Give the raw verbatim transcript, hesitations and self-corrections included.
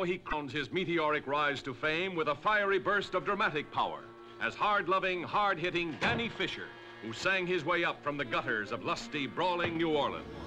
he crowns his meteoric rise to fame with a fiery burst of dramatic power as hard-loving, hard-hitting Danny Fisher, who sang his way up from the gutters of lusty, brawling New Orleans.